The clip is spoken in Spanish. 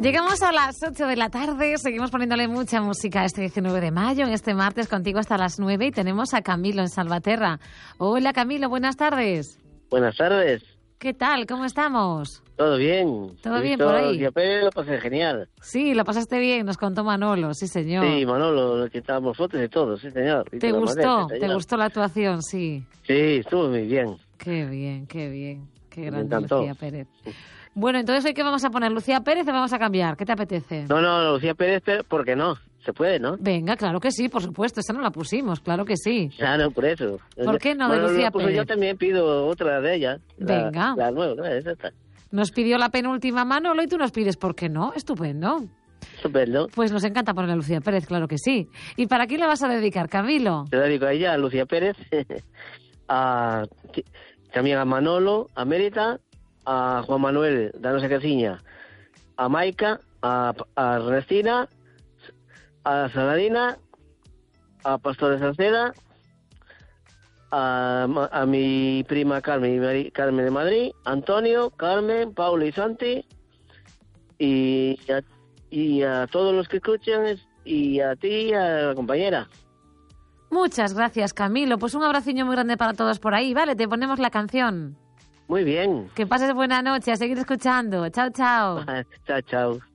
Llegamos a las 8 de la tarde, seguimos poniéndole mucha música este 19 de mayo, en este martes contigo hasta las 9 y tenemos a Camilo en Salvaterra. Hola Camilo, buenas tardes. Buenas tardes. ¿Qué tal? ¿Cómo estamos? ¿Todo bien? ¿Todo bien por ahí? Lucía Pérez, lo pasé genial. Sí, lo pasaste bien, nos contó Manolo, sí señor. Sí, Manolo, que estábamos fotos y todo, sí señor. ¿Te gustó la actuación? Sí. Sí, estuvo muy bien. Qué bien, qué bien. Qué grande Me encantó. Lucía Pérez. Bueno, entonces ¿hoy qué vamos a poner? ¿Lucía Pérez o vamos a cambiar? ¿Qué te apetece? No, Lucía Pérez, ¿por qué no? Se puede, ¿no? Venga, claro que sí, por supuesto, esa no la pusimos, claro que sí. Claro, por eso. ¿Por qué no de Bueno, Lucía pues Pérez? yo también pido otra de ella. Venga. La nueva, ¿no? Esta. Nos pidió la penúltima Manolo y tú nos pides ¿por qué no? Estupendo. Estupendo. Pues nos encanta poner a Lucía Pérez, claro que sí. ¿Y para quién la vas a dedicar, Camilo? Te dedico a ella, a Lucía Pérez, también a Manolo, a Mérita, a Juan Manuel, Danosa Casiña, a Maica, a Ernestina, a Saladina, a Pastor de Salceda, a mi prima Carmen, Carmen de Madrid, Antonio, Carmen, Paula y Santi, y a todos los que escuchan, y a ti, a la compañera. Muchas gracias, Camilo. Pues un abraciño muy grande para todos por ahí, ¿vale? Te ponemos la canción. Muy bien. Que pases buena noche, a seguir escuchando. Chao, chao. Chao, chao.